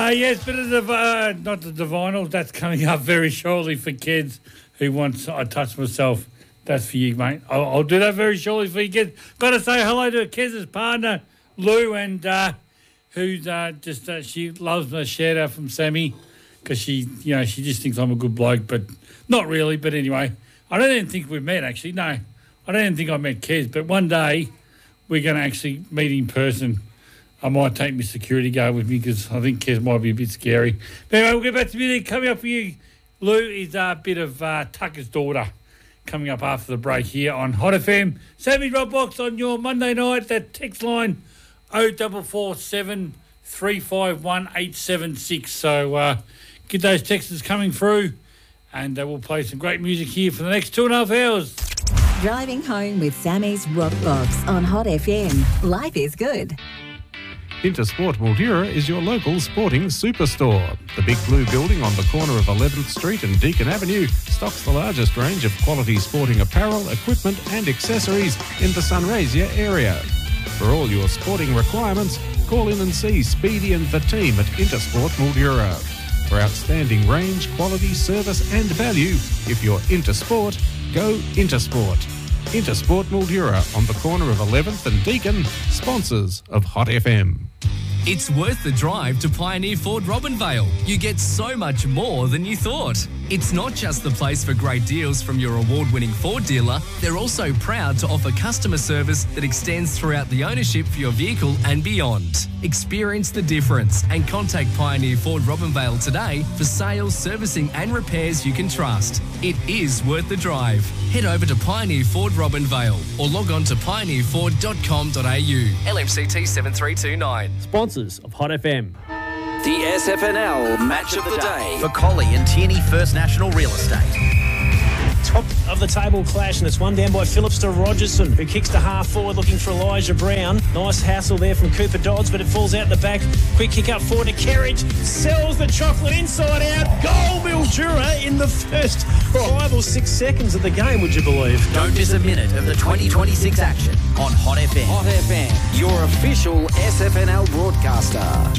Yes, but not the Divinals. That's coming up very shortly for kids who want I Touch Myself. That's for you, mate. I'll do that very shortly for you kids. Got to say hello to Kez's partner, Lou, and who's she loves my shout out from Sammy because she just thinks I'm a good bloke, but not really. But anyway, I don't even think we've met, actually. No, I don't even think I met Kez, but one day we're going to actually meet in person. I might take my security guard with me because I think Kez might be a bit scary. But anyway, we'll get back to music. Coming up for you, Lou, is a bit of Tucker's Daughter coming up after the break here on Hot FM. Sammy Dropbox on your Monday night. That text line 0447 351 876. So get those texts coming through and we'll play some great music here for the next 2.5 hours. Driving home with Sammy's Rock Box on Hot FM. Life is good. Intersport Mildura is your local sporting superstore. The big blue building on the corner of 11th Street and Deakin Avenue stocks the largest range of quality sporting apparel, equipment and accessories in the Sunraysia area. For all your sporting requirements, call in and see Speedy and the team at Intersport Mildura. For outstanding range, quality, service and value, if you're into sport, go Intersport. Intersport Mildura on the corner of 11th and Deakin, sponsors of Hot FM. It's worth the drive to Pioneer Ford Robinvale. You get so much more than you thought. It's not just the place for great deals from your award-winning Ford dealer. They're also proud to offer customer service that extends throughout the ownership for your vehicle and beyond. Experience the difference and contact Pioneer Ford Robinvale today for sales, servicing and repairs you can trust. It is worth the drive. Head over to Pioneer Ford Robinvale or log on to pioneerford.com.au. LMCT 7329. Sponsors of Hot FM. The SFNL Match of the Day for Collie and Tierney First National Real Estate. Top of the table clash, and it's one down by Phillips to Rogerson, who kicks to half forward looking for Elijah Brown. Nice hassle there from Cooper Dodds, but it falls out the back. Quick kick up forward to Kerridge. Sells the chocolate inside out. Goal Mildura in the first 5 or 6 seconds of the game, would you believe? Don't miss a minute of the 2026 action on Hot FM. Hot FM, your official SFNL broadcaster.